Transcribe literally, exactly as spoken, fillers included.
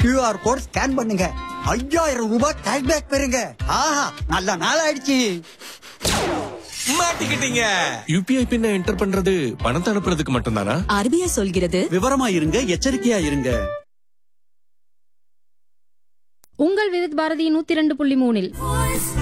QR code scan பண்ணுங்க, ஐயாயிரம் ரூபாய் கேஷ்பேக் பெறுங்க. ஆஹா, நல்ல நாள் ஆயிடுச்சு. மாட்டிக்கிட்டீங்க. யூபிஐ பின்ன என்டர் பண்றது பணத்தை அனுப்புறதுக்கு மட்டும்தானா? ஆர்பிஐ சொல்கிறது. விவரமா இருங்க, எச்சரிக்கையா இருங்க. உங்கள் விருத் பாரதி நூத்தி ரெண்டு புள்ளி மூணில்